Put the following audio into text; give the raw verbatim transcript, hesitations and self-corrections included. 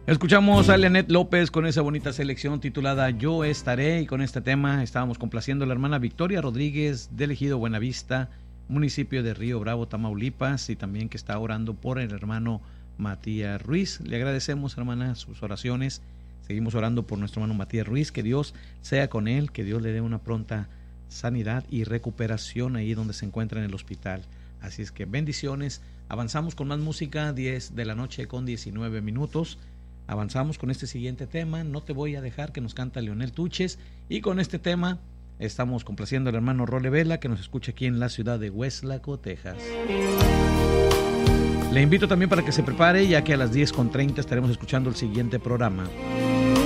Escuchamos a Leanet López con esa bonita selección titulada Yo Estaré, y con este tema estábamos complaciendo a la hermana Victoria Rodríguez del Ejido Buenavista, municipio de Río Bravo, Tamaulipas, y también que está orando por el hermano Matías Ruiz. Le agradecemos, hermana, sus oraciones. Seguimos orando por nuestro hermano Matías Ruiz, que Dios sea con él, que Dios le dé una pronta sanidad y recuperación ahí donde se encuentra en el hospital. Así es que bendiciones. Avanzamos con más música, diez de la noche con diecinueve minutos. Avanzamos con este siguiente tema, No te voy a dejar, que nos canta Leonel Tuches, y con este tema estamos complaciendo al hermano Role Vela, que nos escucha aquí en la ciudad de Weslaco, Texas. Le invito también para que se prepare, ya que a las diez con treinta estaremos escuchando el siguiente programa.